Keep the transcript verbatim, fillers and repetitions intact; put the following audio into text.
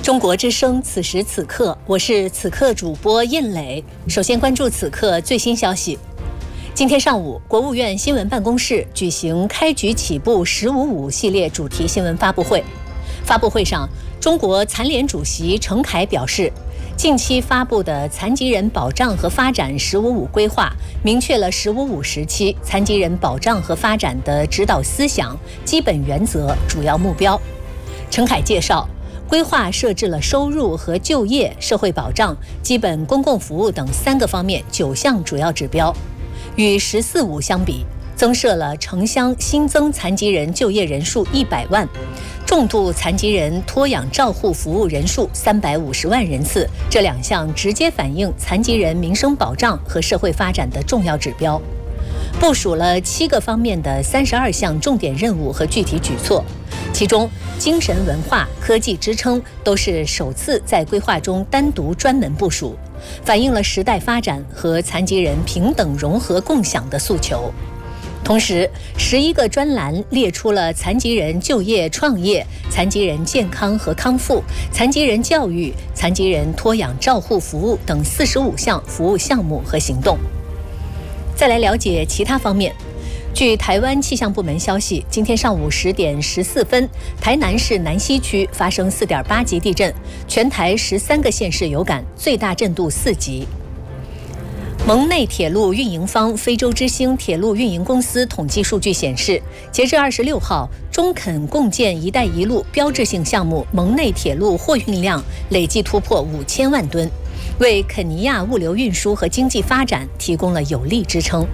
中国之声，此时此刻，我是此刻主播印磊。首先关注此刻最新消息。今天上午，国务院新闻办公室举行开局起步“十五五”系列主题新闻发布会。发布会上，中国残联主席程凯表示，近期发布的残疾人保障和发展“十五五”规划，明确了“十五五”时期残疾人保障和发展的指导思想、基本原则、主要目标。程凯介绍，规划设置了收入和就业、社会保障、基本公共服务等三个方面九项主要指标，与“十四五”相比，增设了城乡新增残疾人就业人数一百万，重度残疾人托养照护服务人数三百五十万人次，这两项直接反映残疾人民生保障和社会发展的重要指标。部署了七个方面的三十二项重点任务和具体举措，其中精神文化、科技支撑都是首次在规划中单独专门部署，反映了时代发展和残疾人平等融合共享的诉求。同时，十一个专栏列出了残疾人就业创业、残疾人健康和康复、残疾人教育、残疾人托养照护服务等四十五项服务项目和行动。再来了解其他方面。据台湾气象部门消息，今天上午十点十四分，台南市南西区发生四点八级地震，全台十三个县市有感，最大震度四级。蒙内铁路运营方非洲之星铁路运营公司统计数据显示，截至二十六号，中肯共建“一带一路”标志性项目蒙内铁路货运量累计突破五千万吨，为肯尼亚物流运输和经济发展提供了有力支撑。